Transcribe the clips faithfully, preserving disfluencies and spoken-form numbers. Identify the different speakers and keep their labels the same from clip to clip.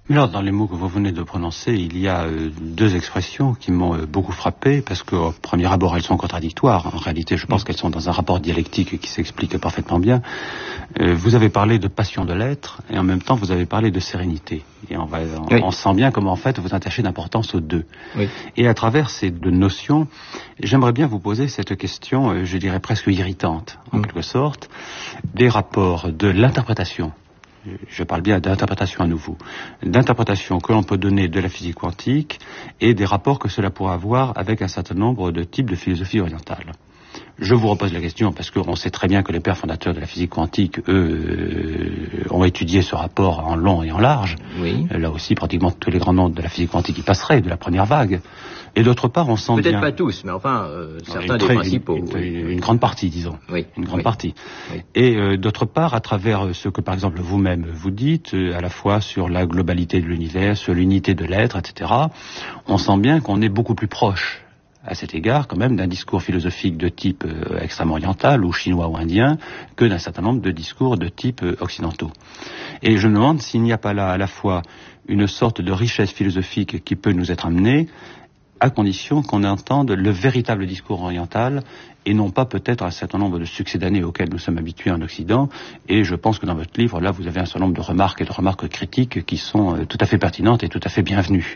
Speaker 1: Mais alors, dans les mots que vous venez de prononcer, il y a euh, deux expressions qui m'ont euh, beaucoup frappé, parce qu'au premier abord, elles sont contradictoires. En réalité, je pense mmh. qu'elles sont dans un rapport dialectique qui s'explique parfaitement bien. Euh, vous avez parlé de passion de l'être, et en même temps, vous avez parlé de sérénité. Et on, va, on, oui. on sent bien comment, en fait, vous attachez d'importance aux deux. Oui. Et à travers ces deux notions, j'aimerais bien vous poser cette question, euh, je dirais presque irritante, en mmh. quelque sorte, des rapports de l'interprétation. Je parle bien d'interprétation à nouveau, d'interprétation que l'on peut donner de la physique quantique et des rapports que cela pourrait avoir avec un certain nombre de types de philosophie orientale. Je vous repose la question parce qu'on sait très bien que les pères fondateurs de la physique quantique, eux, ont étudié ce rapport en long et en large. Oui. Là aussi, pratiquement tous les grands noms de la physique quantique y passeraient, de la première vague. Et d'autre part, on sent
Speaker 2: Peut-être
Speaker 1: bien...
Speaker 2: pas tous, mais enfin, euh, certains des principaux.
Speaker 1: Une,
Speaker 2: oui.
Speaker 1: une, une grande partie, disons.
Speaker 2: Oui.
Speaker 1: Une grande
Speaker 2: oui.
Speaker 1: partie.
Speaker 2: Oui.
Speaker 1: Et euh, d'autre part, à travers ce que, par exemple, vous-même vous dites, euh, à la fois sur la globalité de l'univers, sur l'unité de l'être, et cetera, on sent bien qu'on est beaucoup plus proche, à cet égard, quand même, d'un discours philosophique de type euh, extrême oriental, ou chinois ou indien, que d'un certain nombre de discours de type euh, occidentaux. Et je me demande s'il n'y a pas là, à la fois, une sorte de richesse philosophique qui peut nous être amenée, à condition qu'on entende le véritable discours oriental et non pas peut-être un certain nombre de succédanés auxquels nous sommes habitués en Occident. Et je pense que dans votre livre, là, vous avez un certain nombre de remarques et de remarques critiques qui sont euh, tout à fait pertinentes et tout à fait bienvenues.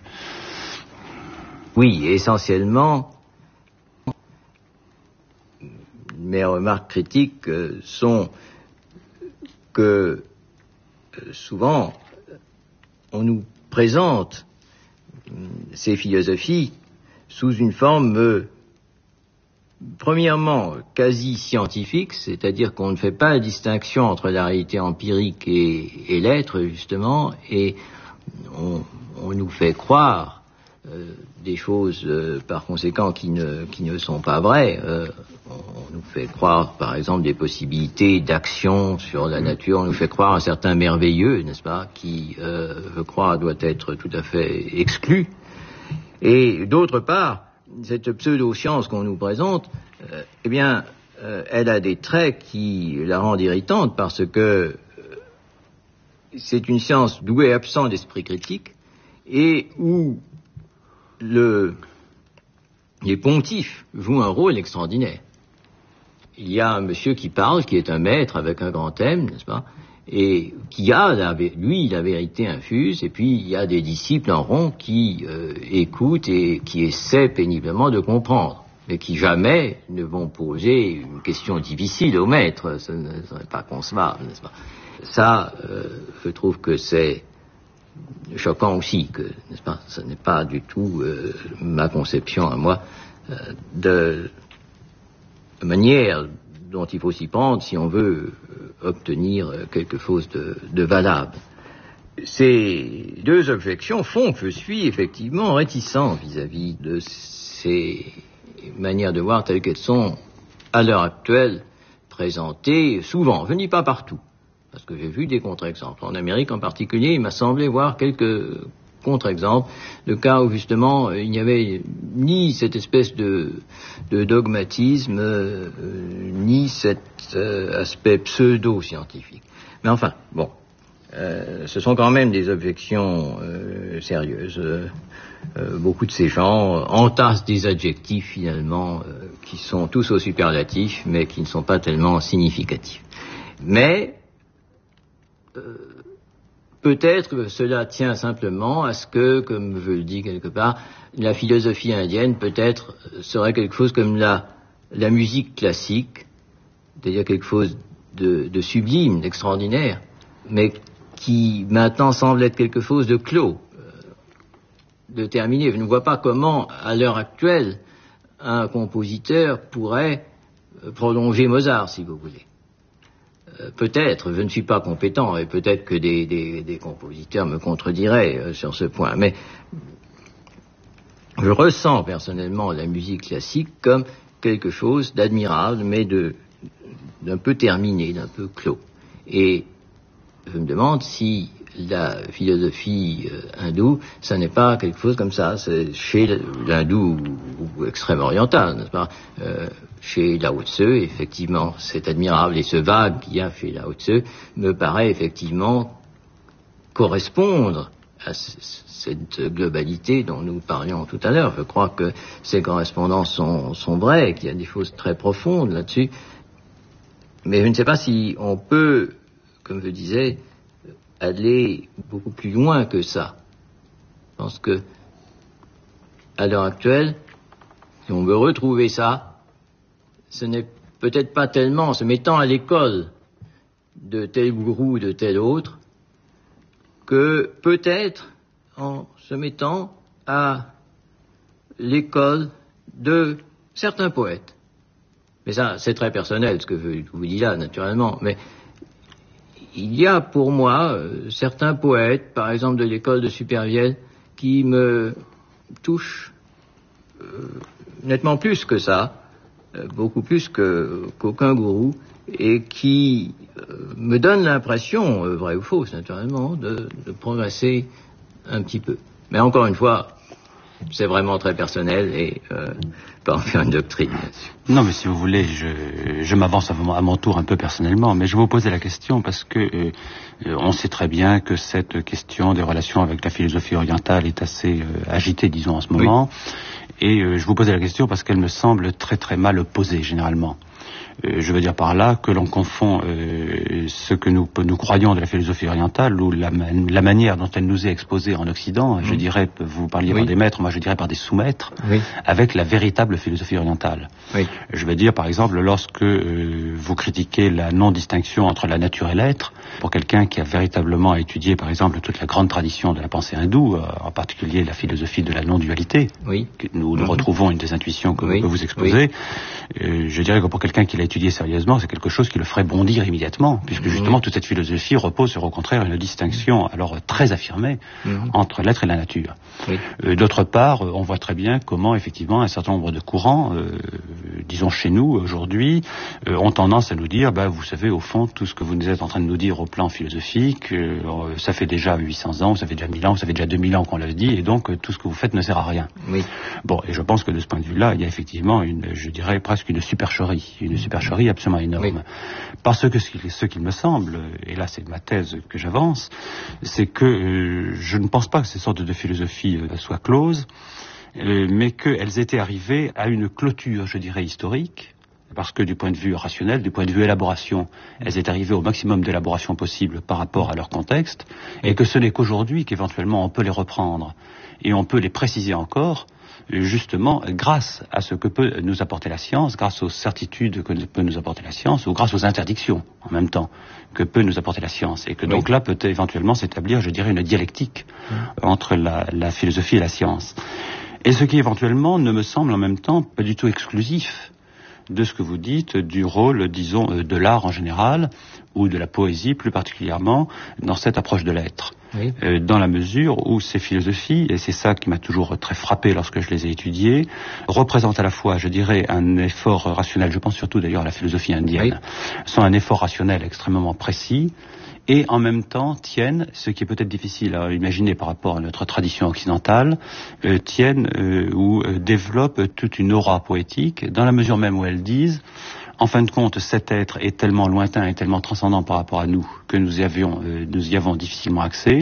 Speaker 2: Oui, essentiellement, mes remarques critiques euh, sont que euh, souvent on nous présente euh, ces philosophies sous une forme, euh, premièrement, quasi scientifique, c'est-à-dire qu'on ne fait pas la distinction entre la réalité empirique et, et l'être, justement, et on, on nous fait croire euh, des choses, euh, par conséquent, qui ne, qui ne sont pas vraies. Euh, on nous fait croire, par exemple, des possibilités d'action sur la nature, on nous fait croire un certain merveilleux, n'est-ce pas, qui, euh, je crois, doit être tout à fait exclu. Et d'autre part, cette pseudo-science qu'on nous présente, euh, eh bien, euh, elle a des traits qui la rendent irritante parce que euh, c'est une science d'où est absent d'esprit critique et où le, les pontifes jouent un rôle extraordinaire. Il y a un monsieur qui parle, qui est un maître avec un grand thème, n'est-ce pas, et qui a, la, lui, la vérité infuse, et puis il y a des disciples en rond qui euh, écoutent et qui essaient péniblement de comprendre, mais qui jamais ne vont poser une question difficile au maître, ce ne serait pas concevable, n'est-ce pas. Ça, euh, je trouve que c'est choquant aussi, que, n'est-ce pas, ce n'est pas du tout euh, ma conception à moi euh, de manière dont il faut s'y prendre si on veut obtenir quelque chose de, de valable. Ces deux objections font que je suis effectivement réticent vis-à-vis de ces manières de voir telles qu'elles sont à l'heure actuelle présentées souvent. Je ne dis pas partout, parce que j'ai vu des contre-exemples. En Amérique en particulier, il m'a semblé voir quelques contre-exemple, de cas où justement il n'y avait ni cette espèce de, de dogmatisme, euh, ni cet euh, aspect pseudo-scientifique. Mais enfin, bon, euh, ce sont quand même des objections euh, sérieuses. Euh, euh, beaucoup de ces gens entassent des adjectifs finalement euh, qui sont tous au superlatif, mais qui ne sont pas tellement significatifs. Mais euh, peut-être que cela tient simplement à ce que, comme je le dis quelque part, la philosophie indienne peut-être serait quelque chose comme la, la musique classique, c'est-à-dire quelque chose de, de sublime, d'extraordinaire, mais qui maintenant semble être quelque chose de clos, de terminé. Je ne vois pas comment, à l'heure actuelle, un compositeur pourrait prolonger Mozart, si vous voulez. Euh, peut-être, je ne suis pas compétent, et peut-être que des, des, des compositeurs me contrediraient euh, sur ce point, mais je ressens personnellement la musique classique comme quelque chose d'admirable, mais de, d'un peu terminé, d'un peu clos. Et je me demande si la philosophie euh, hindoue, ça n'est pas quelque chose comme ça. C'est chez l'hindou ou, ou extrême oriental, n'est-ce pas, euh, chez Lao Tse, effectivement, c'est admirable. Et ce vague qu'il y a chez Lao Tse me paraît effectivement correspondre à c- cette globalité dont nous parlions tout à l'heure. Je crois que ces correspondances sont, sont vraies, qu'il y a des choses très profondes là-dessus. Mais je ne sais pas si on peut, comme je disais, aller beaucoup plus loin que ça. Je pense que, à l'heure actuelle, si on veut retrouver ça, ce n'est peut-être pas tellement en se mettant à l'école de tel gourou ou de tel autre, que peut-être en se mettant à l'école de certains poètes. Mais ça, c'est très personnel, ce que je vous dis là, naturellement. Mais il y a pour moi euh, certains poètes, par exemple de l'école de Supervielle, qui me touchent euh, nettement plus que ça, euh, beaucoup plus que, qu'aucun gourou, et qui euh, me donnent l'impression, euh, vraie ou fausse naturellement, de, de progresser un petit peu. Mais encore une fois, c'est vraiment très personnel et euh, pas en faire une doctrine là-dessus.
Speaker 1: Non, mais si vous voulez, je, je m'avance à mon, à mon tour un peu personnellement, mais je vais vous poser la question parce que euh, on sait très bien que cette question des relations avec la philosophie orientale est assez euh, agitée, disons, en ce moment. Oui. Et euh, je vous posais la question parce qu'elle me semble très très mal posée, généralement. Euh, je veux dire par là que l'on confond euh, ce que nous, nous croyons de la philosophie orientale ou la, la manière dont elle nous est exposée en Occident, mmh. je dirais, vous parliez oui. par des maîtres, moi je dirais par des sous-maîtres, oui. avec la véritable philosophie orientale. Oui. Je veux dire par exemple lorsque euh, vous critiquez la non-distinction entre la nature et l'être, pour quelqu'un qui a véritablement étudié par exemple toute la grande tradition de la pensée hindoue, euh, en particulier la philosophie de la non-dualité, oui. que nous, nous mmh. retrouvons une des intuitions que, oui. que vous exposez, oui. euh, je dirais que pour quelqu'un qui l'a étudié sérieusement, c'est quelque chose qui le ferait bondir immédiatement, puisque justement mmh. toute cette philosophie repose sur au contraire une distinction alors très affirmée mmh. entre l'être et la nature. Oui. Euh, d'autre part, on voit très bien comment effectivement un certain nombre de courants, euh, disons chez nous aujourd'hui, euh, ont tendance à nous dire, bah, vous savez au fond tout ce que vous êtes en train de nous dire au plan philosophique, euh, ça fait déjà huit cents ans, ça fait déjà mille ans, ça fait déjà deux mille ans qu'on le dit, et donc euh, tout ce que vous faites ne sert à rien. Oui. Bon, et je pense que de ce point de vue-là, il y a effectivement une, je dirais presque une supercherie, une supercherie absolument énorme. Oui. Parce que ce qu'il me semble, et là c'est ma thèse que j'avance, c'est que euh, je ne pense pas que ces sortes de philosophies euh, soient closes, euh, mais qu'elles étaient arrivées à une clôture, je dirais, historique, parce que du point de vue rationnel, du point de vue élaboration, elles étaient arrivées au maximum d'élaboration possible par rapport à leur contexte, et que ce n'est qu'aujourd'hui qu'éventuellement on peut les reprendre, et on peut les préciser encore, justement grâce à ce que peut nous apporter la science, grâce aux certitudes que peut nous apporter la science, ou grâce aux interdictions en même temps que peut nous apporter la science, et que donc oui. là peut éventuellement s'établir, je dirais, une dialectique oui. entre la, la philosophie et la science. Et ce qui éventuellement ne me semble en même temps pas du tout exclusif de ce que vous dites du rôle, disons, de l'art en général, ou de la poésie plus particulièrement, dans cette approche de l'être. Oui. Euh, dans la mesure où ces philosophies, et c'est ça qui m'a toujours très frappé lorsque je les ai étudiées, représentent à la fois, je dirais, un effort rationnel, je pense surtout d'ailleurs à la philosophie indienne, oui. sont un effort rationnel extrêmement précis, et en même temps tiennent, ce qui est peut-être difficile à imaginer par rapport à notre tradition occidentale, euh, tiennent euh, ou euh, développent toute une aura poétique, dans la mesure même où elles disent, en fin de compte, cet être est tellement lointain et tellement transcendant par rapport à nous que nous y avions, euh, nous y avons difficilement accès.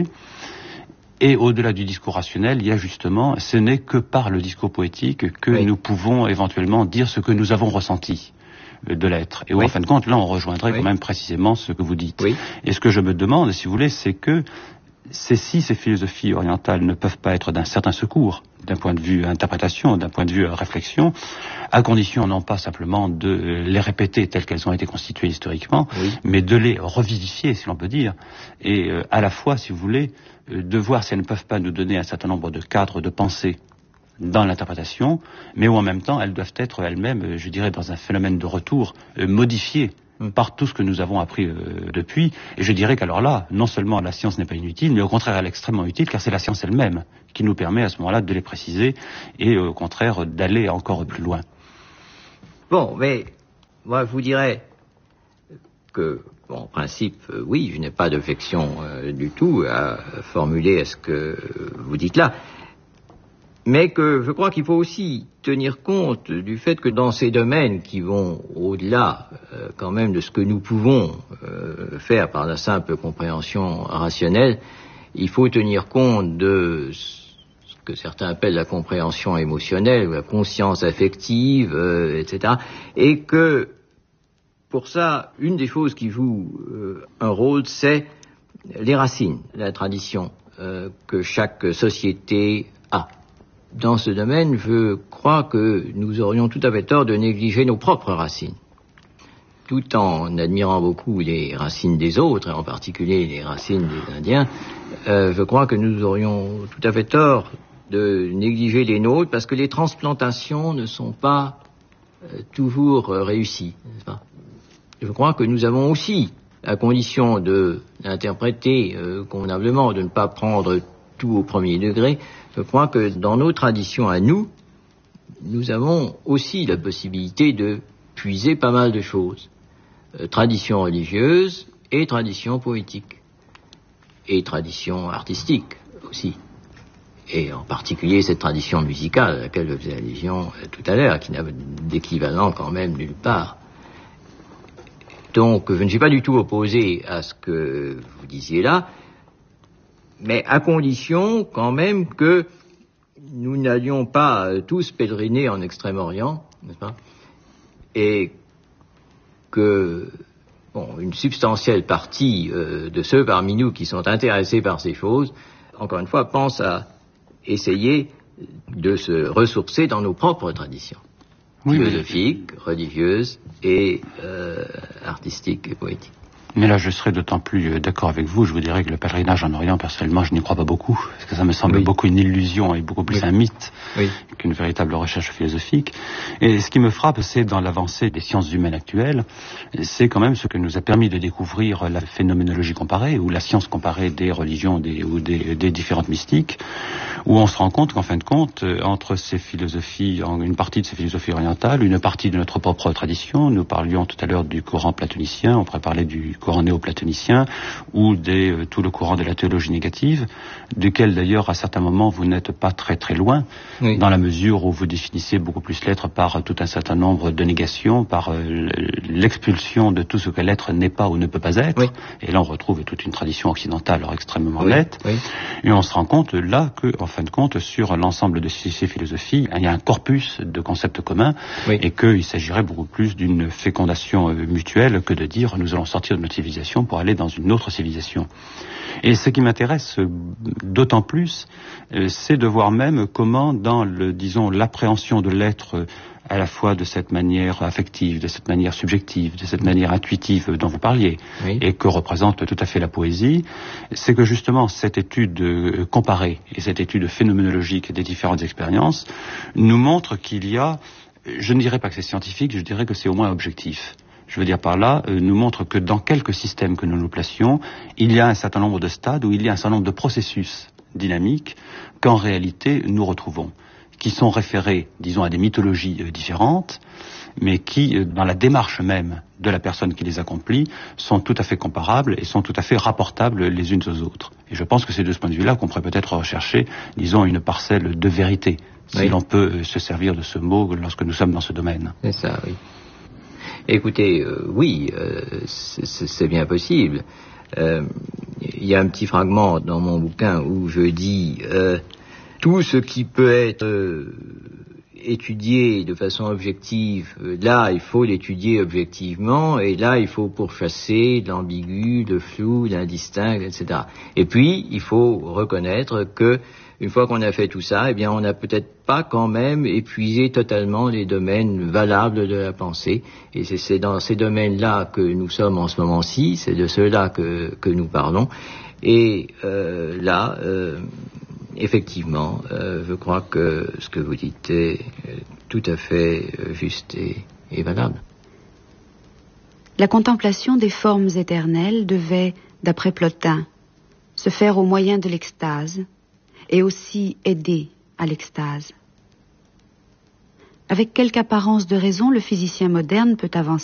Speaker 1: Et au-delà du discours rationnel, il y a justement, ce n'est que par le discours poétique que oui. nous pouvons éventuellement dire ce que nous avons ressenti de l'être. Et où, oui. en fin de compte, là, on rejoindrait oui. quand même précisément ce que vous dites. Oui. Et ce que je me demande, si vous voulez, c'est que c'est si ces philosophies orientales ne peuvent pas être d'un certain secours, d'un point de vue interprétation, d'un point de vue réflexion, à condition non pas simplement de les répéter telles qu'elles ont été constituées historiquement, oui. mais de les revivifier, si l'on peut dire, et euh, à la fois, si vous voulez, euh, de voir si elles ne peuvent pas nous donner un certain nombre de cadres de pensée dans l'interprétation, mais où en même temps elles doivent être elles-mêmes, je dirais, dans un phénomène de retour, euh, modifiées par tout ce que nous avons appris euh, depuis. Et je dirais qu'alors là, non seulement la science n'est pas inutile, mais au contraire elle est extrêmement utile, car c'est la science elle-même qui nous permet à ce moment-là de les préciser et euh, au contraire d'aller encore plus loin.
Speaker 2: Bon, mais moi je vous dirais que, bon, en principe, euh, oui, je n'ai pas d'objection euh, du tout à formuler à ce que vous dites là. Mais que je crois qu'il faut aussi tenir compte du fait que dans ces domaines qui vont au-delà euh, quand même de ce que nous pouvons euh, faire par la simple compréhension rationnelle, il faut tenir compte de ce que certains appellent la compréhension émotionnelle, ou la conscience affective, euh, et cetera. Et que, pour ça, une des choses qui joue euh, un rôle, c'est les racines, la tradition euh, que chaque société a. Dans ce domaine, je crois que nous aurions tout à fait tort de négliger nos propres racines, tout en admirant beaucoup les racines des autres, et en particulier les racines des Indiens. Euh, je crois que nous aurions tout à fait tort de négliger les nôtres, parce que les transplantations ne sont pas euh, toujours euh, réussies, n'est-ce pas? Je crois que nous avons aussi, à condition de l'interpréter euh, convenablement, de ne pas prendre tout au premier degré, je crois que dans nos traditions à nous, nous avons aussi la possibilité de puiser pas mal de choses. Euh, tradition religieuse et tradition poétique. Et tradition artistique aussi. Et en particulier cette tradition musicale à laquelle je faisais allusion euh, tout à l'heure, qui n'a d'équivalent quand même nulle part. Donc je ne suis pas du tout opposé à ce que vous disiez là, mais à condition quand même que nous n'allions pas euh, tous pèleriner en Extrême-Orient, n'est-ce pas? Et que bon, une substantielle partie euh, de ceux parmi nous qui sont intéressés par ces choses, encore une fois, pensent à essayer de se ressourcer dans nos propres traditions. Oui, philosophiques, mais... religieuses et euh, artistiques et poétiques.
Speaker 1: Mais là, je serais d'autant plus d'accord avec vous. Je vous dirais que le pèlerinage en Orient, personnellement, je n'y crois pas beaucoup. Parce que ça me semble oui. beaucoup une illusion et beaucoup plus oui. un mythe oui. qu'une véritable recherche philosophique. Et ce qui me frappe, c'est dans l'avancée des sciences humaines actuelles, c'est quand même ce que nous a permis de découvrir la phénoménologie comparée, ou la science comparée des religions des, ou des, des différentes mystiques, où on se rend compte qu'en fin de compte, entre ces philosophies, une partie de ces philosophies orientales, une partie de notre propre tradition, nous parlions tout à l'heure du courant platonicien, on pourrait parler du courant néoplatonicien, ou des, euh, tout le courant de la théologie négative, duquel d'ailleurs à certains moments vous n'êtes pas très très loin, oui. dans la mesure où vous définissez beaucoup plus l'être par euh, tout un certain nombre de négations, par euh, l'expulsion de tout ce que l'être n'est pas ou ne peut pas être, oui. et là on retrouve toute une tradition occidentale alors extrêmement oui. nette, oui. et on se rend compte là que, en fin de compte, sur l'ensemble de ces, ces philosophies, il y a un corpus de concepts communs, oui. et qu'il s'agirait beaucoup plus d'une fécondation euh, mutuelle que de dire nous allons sortir de notre civilisation pour aller dans une autre civilisation. Et ce qui m'intéresse euh, d'autant plus, euh, c'est de voir même comment dans le, disons, l'appréhension de l'être euh, à la fois de cette manière affective, de cette manière subjective, de cette manière intuitive dont vous parliez, oui. et que représente tout à fait la poésie, c'est que justement cette étude euh, comparée et cette étude phénoménologique des différentes expériences nous montre qu'il y a, je ne dirais pas que c'est scientifique, je dirais que c'est au moins objectif. Je veux dire par là, euh, nous montre que dans quelques systèmes que nous nous placions, il y a un certain nombre de stades où il y a un certain nombre de processus dynamiques qu'en réalité nous retrouvons, qui sont référés, disons, à des mythologies euh, différentes, mais qui, euh, dans la démarche même de la personne qui les accomplit, sont tout à fait comparables et sont tout à fait rapportables les unes aux autres. Et je pense que c'est de ce point de vue-là qu'on pourrait peut-être rechercher, disons, une parcelle de vérité, si oui. l'on peut euh, se servir de ce mot lorsque nous sommes dans ce domaine.
Speaker 2: C'est ça, oui. Écoutez, euh, oui, euh, c'est, c'est bien possible. Il euh, y a un petit fragment dans mon bouquin où je dis euh, tout ce qui peut être euh, étudié de façon objective, euh, là il faut l'étudier objectivement, et là il faut pourchasser l'ambigu, le flou, l'indistinct, et cetera. Et puis il faut reconnaître que une fois qu'on a fait tout ça, eh bien, on n'a peut-être pas quand même épuisé totalement les domaines valables de la pensée. Et c'est, c'est dans ces domaines-là que nous sommes en ce moment-ci, c'est de ceux-là que, que nous parlons. Et euh, là, euh, effectivement, euh, je crois que ce que vous dites est tout à fait juste et, et valable.
Speaker 3: La contemplation des formes éternelles devait, d'après Plotin, se faire au moyen de l'extase, et aussi aider à l'extase. Avec quelque apparence de raison, le physicien moderne peut avancer